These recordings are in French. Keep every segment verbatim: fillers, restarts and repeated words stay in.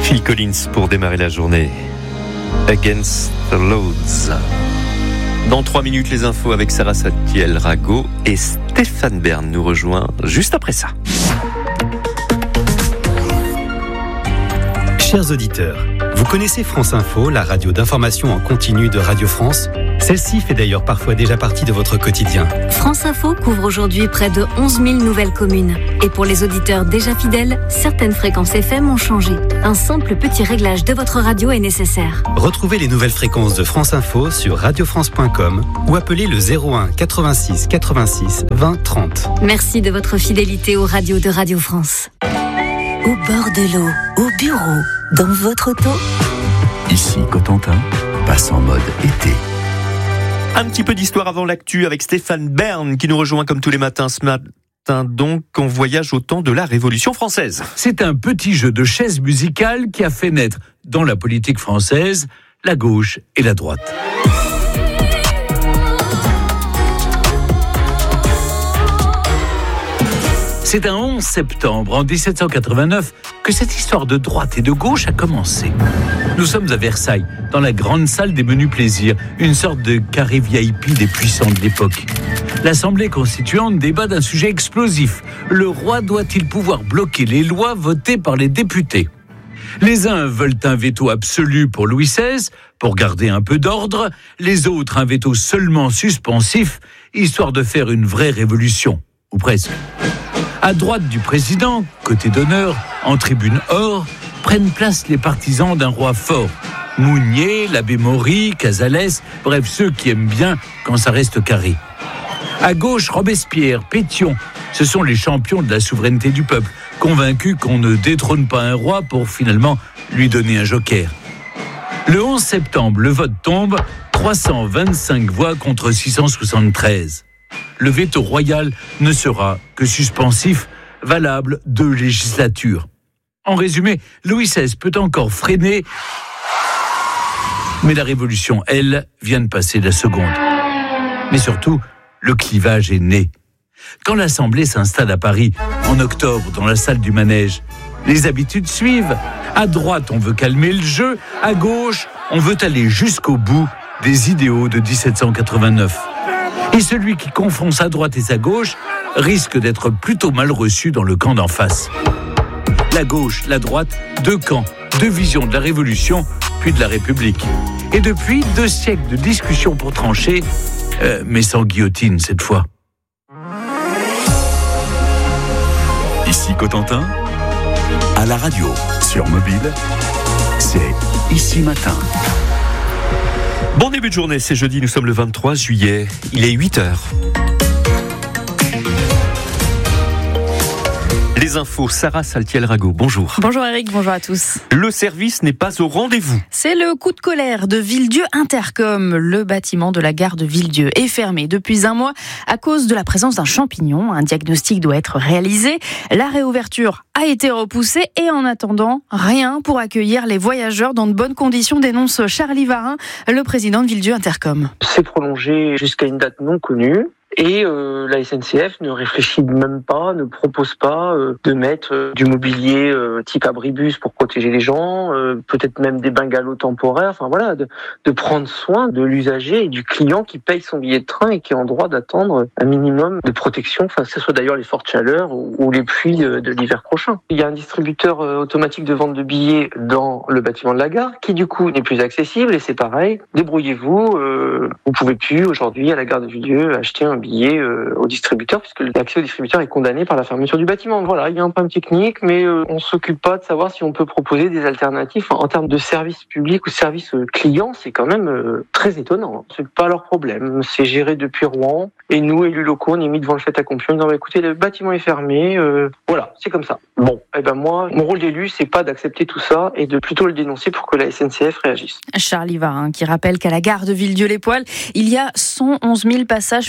Phil Collins pour démarrer la journée. Against the Loads. Dans trois minutes, les infos avec Sarah Saltiel-Rago et Stéphane Bern nous rejoint juste après ça. Chers auditeurs, vous connaissez France Info, la radio d'information en continu de Radio France ? Celle-ci fait d'ailleurs parfois déjà partie de votre quotidien. France Info couvre aujourd'hui près de onze mille nouvelles communes. Et pour les auditeurs déjà fidèles, certaines fréquences F M ont changé. Un simple petit réglage de votre radio est nécessaire. Retrouvez les nouvelles fréquences de France Info sur radio france point com ou appelez le zéro un quatre-vingt-six quatre-vingt-six vingt trente. Merci de votre fidélité aux radios de Radio France. Au bord de l'eau, au bureau, dans votre auto. Ici Cotentin, passe en mode été. Un petit peu d'histoire avant l'actu avec Stéphane Bern qui nous rejoint comme tous les matins ce matin. Donc, on voyage au temps de la Révolution française. C'est un petit jeu de chaises musicales qui a fait naître dans la politique française la gauche et la droite. C'est un onze septembre en dix-sept cent quatre-vingt-neuf que cette histoire de droite et de gauche a commencé. Nous sommes à Versailles, dans la grande salle des menus plaisirs, une sorte de carré V I P des puissants de l'époque. L'Assemblée constituante débat d'un sujet explosif. Le roi doit-il pouvoir bloquer les lois votées par les députés ? Les uns veulent un veto absolu pour Louis seize, pour garder un peu d'ordre, les autres un veto seulement suspensif, histoire de faire une vraie révolution, ou presque. À droite du président, côté d'honneur, en tribune or, prennent place les partisans d'un roi fort. Mounier, l'abbé Maury, Casalès, bref, ceux qui aiment bien quand ça reste carré. À gauche, Robespierre, Pétion, ce sont les champions de la souveraineté du peuple, convaincus qu'on ne détrône pas un roi pour finalement lui donner un joker. Le onze septembre, le vote tombe, trois cent vingt-cinq voix contre six cent soixante-treize. Le veto royal ne sera que suspensif, valable deux législatures. En résumé, Louis seize peut encore freiner, mais la Révolution, elle, vient de passer la seconde. Mais surtout, le clivage est né. Quand l'Assemblée s'installe à Paris, en octobre, dans la salle du Manège, les habitudes suivent. À droite, on veut calmer le jeu. À gauche, on veut aller jusqu'au bout des idéaux de dix-sept cent quatre-vingt-neuf. Et celui qui confond sa droite et sa gauche risque d'être plutôt mal reçu dans le camp d'en face. La gauche, la droite, deux camps, deux visions de la Révolution, puis de la République. Et depuis, deux siècles de discussions pour trancher, euh, mais sans guillotine cette fois. Ici Cotentin, à la radio, sur mobile, c'est Ici Matin. Bon début de journée, c'est jeudi, nous sommes le vingt-trois juillet, il est huit heures. Les infos, Sarah Saltiel-Rago, bonjour. Bonjour Eric, bonjour à tous. Le service n'est pas au rendez-vous. C'est le coup de colère de Villedieu Intercom. Le bâtiment de la gare de Villedieu est fermé depuis un mois à cause de la présence d'un champignon. Un diagnostic doit être réalisé. La réouverture a été repoussée et en attendant, rien pour accueillir les voyageurs dans de bonnes conditions, dénonce Charlie Varin, le président de Villedieu Intercom. C'est prolongé jusqu'à une date non connue. Et euh, la S N C F ne réfléchit même pas, ne propose pas euh, de mettre euh, du mobilier euh, type abribus pour protéger les gens, euh, peut-être même des bungalows temporaires, enfin voilà, de, de prendre soin de l'usager et du client qui paye son billet de train et qui est en droit d'attendre un minimum de protection, enfin que ce soit d'ailleurs les fortes chaleurs ou, ou les pluies de, de l'hiver prochain. Il y a un distributeur euh, automatique de vente de billets dans le bâtiment de la gare qui du coup n'est plus accessible et c'est pareil, débrouillez-vous, euh, vous pouvez plus aujourd'hui à la gare de Villedieu acheter un billet Euh, au distributeur, puisque l'accès au distributeur est condamné par la fermeture du bâtiment. Voilà, il y a un problème technique, mais euh, on s'occupe pas de savoir si on peut proposer des alternatives. Enfin, en termes de service public ou service client, c'est quand même euh, très étonnant. C'est pas leur problème. C'est géré depuis Rouen, et nous, élus locaux, on est mis devant le fait accompli en disant, écoutez, le bâtiment est fermé, euh, voilà, c'est comme ça. Bon, et eh ben moi, mon rôle d'élu, c'est pas d'accepter tout ça et de plutôt le dénoncer pour que la S N C F réagisse. Charlie Varin, qui rappelle qu'à la gare de Villedieu-les-Poêles, il y a cent onze mille passages par an.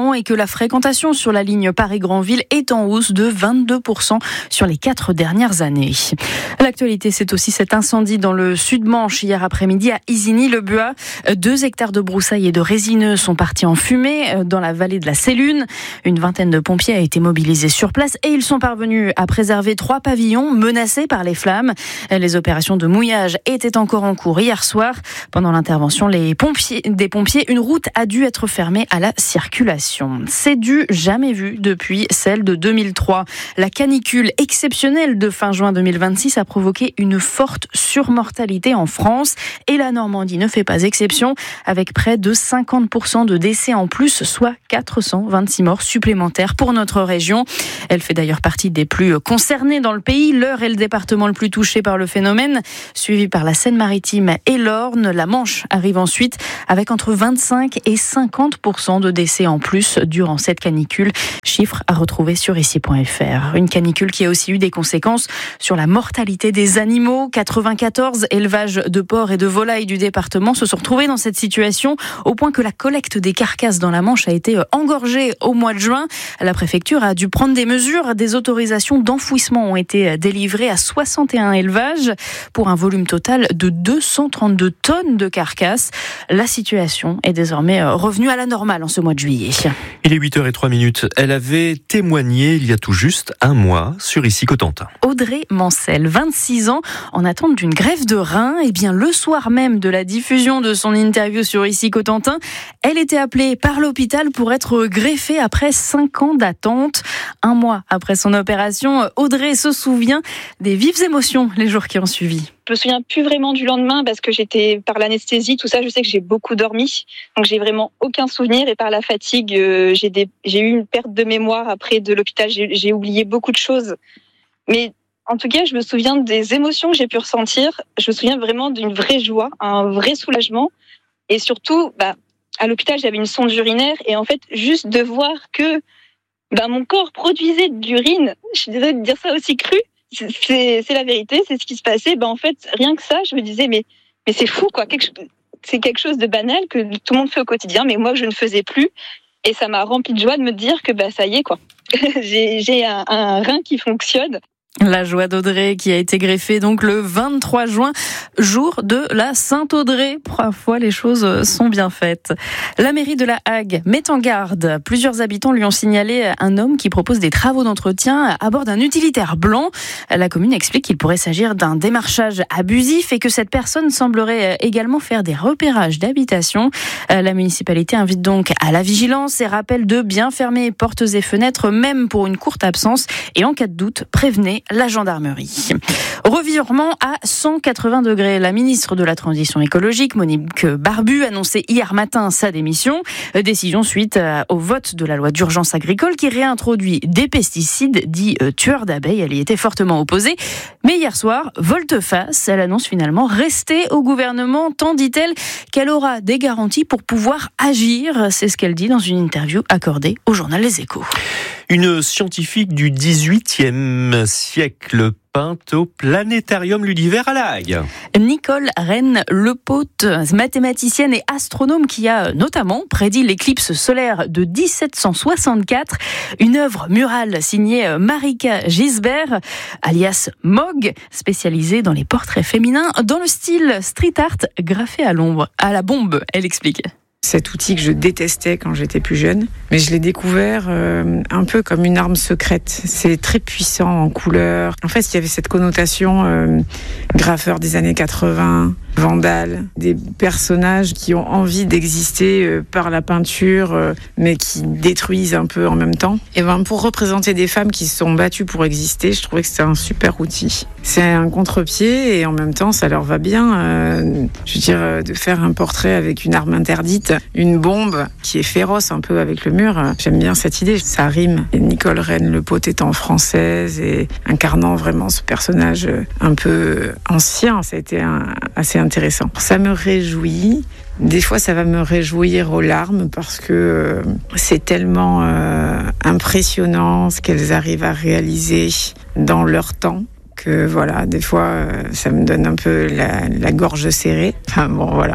circulation et que la fréquentation sur la ligne Paris-Granville est en hausse de vingt-deux pour cent sur les quatre dernières années. L'actualité, c'est aussi cet incendie dans le Sud-Manche hier après-midi à Isigny-le-Buat. Deux hectares de broussailles et de résineux sont partis en fumée dans la vallée de la Sélune. Une vingtaine de pompiers a été mobilisés sur place et ils sont parvenus à préserver trois pavillons menacés par les flammes. Les opérations de mouillage étaient encore en cours hier soir. Pendant l'intervention les pompiers, des pompiers, une route a dû être fermée à la circulation. C'est du jamais vu depuis celle de deux mille trois. La canicule exceptionnelle de fin juin deux mille vingt-six a provoqué une forte surmortalité en France et la Normandie ne fait pas exception avec près de cinquante pour cent de décès en plus, soit quatre cent vingt-six morts supplémentaires pour notre région. Elle fait d'ailleurs partie des plus concernées dans le pays. L'Eure est le département le plus touché par le phénomène, suivi par la Seine-Maritime et l'Orne. La Manche arrive ensuite avec entre vingt-cinq et cinquante pour cent de décès en plus durant cette canicule. Chiffre à retrouver sur ici point f r. Une canicule qui a aussi eu des conséquences sur la mortalité des animaux. quatre-vingt-quatorze élevages de porcs et de volailles du département se sont retrouvés dans cette situation au point que la collecte des carcasses dans la Manche a été engorgée au mois de juin. La préfecture a dû prendre des mesures. Des autorisations d'enfouissement ont été délivrées à soixante et un élevages pour un volume total de deux cent trente-deux tonnes de carcasses. La situation est désormais revenue à la normale en ce mois de juillet. Il est huit heures zéro trois minutes. Elle avait témoigné il y a tout juste un mois sur Ici Cotentin. Audrey Mancel, vingt-six ans, en attente d'une greffe de rein. Et bien, le soir même de la diffusion de son interview sur Ici Cotentin, elle était appelée par l'hôpital pour être greffée après cinq ans d'attente. Un mois après son opération, Audrey se souvient des vives émotions les jours qui ont suivi. Je me souviens plus vraiment du lendemain parce que j'étais par l'anesthésie, tout ça. Je sais que j'ai beaucoup dormi, donc j'ai vraiment aucun souvenir. Et par la fatigue, euh, j'ai, des, j'ai eu une perte de mémoire après de l'hôpital. J'ai, j'ai oublié beaucoup de choses. Mais en tout cas, je me souviens des émotions que j'ai pu ressentir. Je me souviens vraiment d'une vraie joie, un vrai soulagement. Et surtout, bah, à l'hôpital, j'avais une sonde urinaire. Et en fait, juste de voir que bah, mon corps produisait de l'urine, je suis désolée de dire ça aussi cru, c'est, c'est, c'est la vérité, c'est ce qui se passait. Bah, en fait, rien que ça, je me disais, mais, mais c'est fou, quoi. Quelque, c'est quelque chose de banal que tout le monde fait au quotidien, mais moi, je ne faisais plus. Et ça m'a rempli de joie de me dire que bah, ça y est, quoi. j'ai, j'ai un, un rein qui fonctionne. La joie d'Audrey qui a été greffée donc le vingt-trois juin, jour de la Saint-Audrey. Parfois, les choses sont bien faites. La mairie de La Hague met en garde. Plusieurs habitants lui ont signalé un homme qui propose des travaux d'entretien à bord d'un utilitaire blanc. La commune explique qu'il pourrait s'agir d'un démarchage abusif et que cette personne semblerait également faire des repérages d'habitation. La municipalité invite donc à la vigilance et rappelle de bien fermer portes et fenêtres, même pour une courte absence. Et en cas de doute, prévenez la gendarmerie. Revirement à cent quatre-vingts degrés. La ministre de la Transition écologique, Monique Barbu, annonçait hier matin sa démission. Décision suite au vote de la loi d'urgence agricole qui réintroduit des pesticides dits tueurs d'abeilles. Elle y était fortement opposée. Mais hier soir, volte-face, elle annonce finalement rester au gouvernement, tant dit-elle qu'elle aura des garanties pour pouvoir agir. C'est ce qu'elle dit dans une interview accordée au journal Les Échos. Une scientifique du dix-huitième siècle peinte au planétarium Ludiver à La Hague. Nicole Rennes-Lepaute, mathématicienne et astronome qui a notamment prédit l'éclipse solaire de dix-sept cent soixante-quatre. Une œuvre murale signée Marika Gisbert, alias Mog, spécialisée dans les portraits féminins dans le style street art graffé à l'ombre, à la bombe, elle explique. Cet outil que je détestais quand j'étais plus jeune, mais je l'ai découvert euh, un peu comme une arme secrète. C'est très puissant en couleurs. En fait, il y avait cette connotation euh, graffeur des années quatre-vingts, vandale, des personnages qui ont envie d'exister euh, par la peinture, euh, mais qui détruisent un peu en même temps. Et ben, pour représenter des femmes qui se sont battues pour exister, je trouvais que c'était un super outil. C'est un contre-pied et en même temps, ça leur va bien. Euh, je veux dire, de faire un portrait avec une arme interdite, une bombe qui est féroce un peu avec le mur. J'aime bien cette idée, ça rime. Et Nicole Rennes-Lepaute étant française et incarnant vraiment ce personnage un peu ancien, ça a été un, assez intéressant. Ça me réjouit. Des fois, ça va me réjouir aux larmes parce que c'est tellement euh, impressionnant ce qu'elles arrivent à réaliser dans leur temps. Que voilà, des fois, ça me donne un peu la, la gorge serrée. Enfin bon, voilà.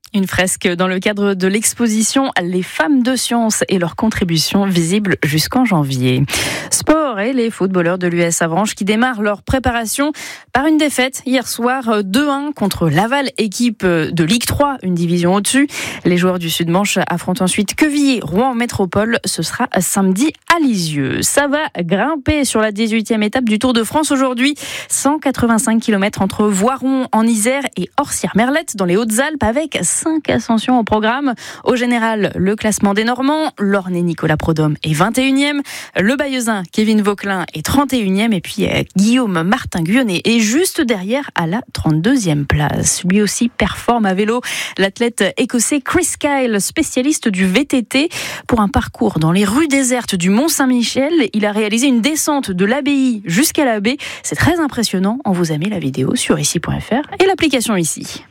Une fresque dans le cadre de l'exposition Les femmes de science et leurs contributions visibles jusqu'en janvier. Sport et les footballeurs de l'U S Avranches qui démarrent leur préparation par une défaite hier soir deux un contre Laval, équipe de Ligue trois, une division au-dessus. Les joueurs du Sud-Manche affrontent ensuite Quevilly, Rouen Métropole. Ce sera samedi à Lisieux. Ça va grimper sur la dix-huitième étape du Tour de France aujourd'hui. cent quatre-vingt-cinq kilomètres entre Voiron en Isère et Orsières-Merlette dans les Hautes-Alpes avec cinq ascensions au programme. Au général, le classement des Normands, l'Ornais Nicolas Prodhomme est vingt et unième, le Bayeuxin Kevin Vauquelin est trente et unième et puis euh, Guillaume Martin-Guyonnet est juste derrière à la trente-deuxième place. Lui aussi performe à vélo. L'athlète écossais Chris Kyle, spécialiste du V T T, pour un parcours dans les rues désertes du Mont-Saint-Michel. Il a réalisé une descente de l'abbaye jusqu'à la baie. C'est très impressionnant. On vous a mis la vidéo sur ici point f r et l'application ici.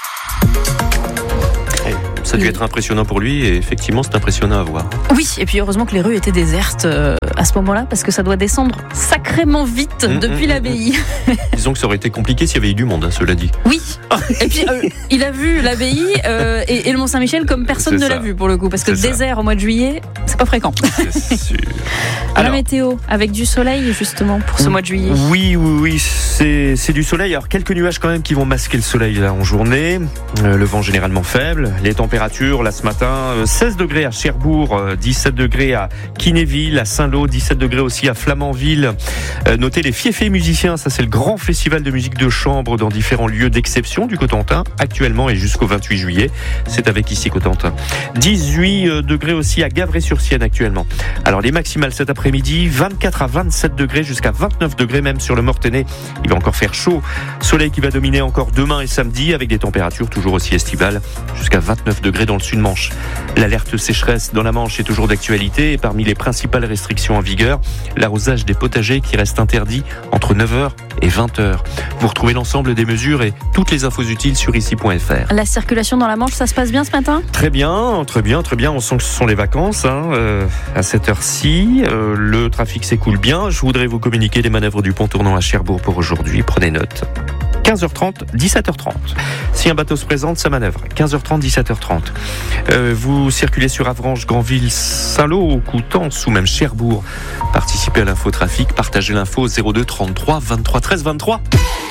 Ça a dû être impressionnant pour lui et effectivement c'est impressionnant à voir. Oui, et puis heureusement que les rues étaient désertes euh, à ce moment-là parce que ça doit descendre sacrément vite mmh, depuis mmh, l'abbaye. Mmh. Disons que ça aurait été compliqué s'il y avait eu du monde, hein, cela dit. Oui, et puis euh, il a vu l'abbaye euh, et, et le Mont-Saint-Michel comme personne c'est ne ça. l'a vu pour le coup parce que c'est le désert ça. Au mois de juillet, c'est pas fréquent. C'est sûr. Alors, la météo, avec du soleil justement pour ce mois de juillet. Oui, oui, oui, c'est, c'est du soleil. Alors quelques nuages quand même qui vont masquer le soleil là en journée. Euh, le vent généralement faible. Les températures là ce matin, seize degrés à Cherbourg, dix-sept degrés à Kinéville, à Saint-Lô, dix-sept degrés aussi à Flamanville. Euh, notez les Fiefés musiciens, ça c'est le grand festival de musique de chambre dans différents lieux d'exception du Cotentin, actuellement et jusqu'au vingt-huit juillet. C'est avec ici Cotentin. dix-huit degrés aussi à Gavray-sur-Sienne actuellement. Alors les maximales cet après-midi, vingt-quatre à vingt-sept degrés jusqu'à vingt-neuf degrés même sur le Mortenay. Il va encore faire chaud. Soleil qui va dominer encore demain et samedi avec des températures toujours aussi estivales jusqu'à vingt-neuf degrés dans le Sud-Manche. L'alerte sécheresse dans la Manche est toujours d'actualité et parmi les principales restrictions en vigueur, l'arrosage des potagers qui reste interdit entre neuf heures et vingt heures. Vous retrouvez l'ensemble des mesures et toutes les infos utiles sur ici point f r. La circulation dans la Manche, ça se passe bien ce matin ? Très bien, très bien, très bien. On sent que ce sont les vacances hein, euh, à cette heure-ci. Euh, le trafic s'écoule bien. Je voudrais vous communiquer les manœuvres du pont tournant à Cherbourg pour aujourd'hui. Prenez note. quinze heures trente, dix-sept heures trente. Si un bateau se présente, ça manœuvre. quinze heures trente, dix-sept heures trente. Euh, vous circulez sur Avranches, Granville, Saint-Lô, Coutances ou même Cherbourg. Participez à l'infotrafic, partagez l'info au zéro deux trente-trois vingt-trois treize vingt-trois.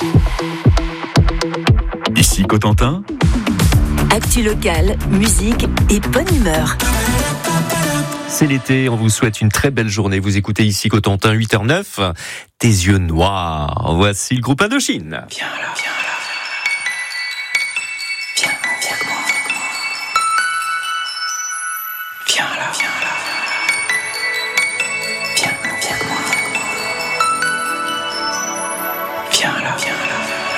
Ici Cotentin. Actu locale, musique et bonne humeur. C'est l'été, on vous souhaite une très belle journée. Vous écoutez ici Cotentin, huit heures zéro neuf. Tes yeux noirs. Voici le groupe Indochine. Viens là, viens là.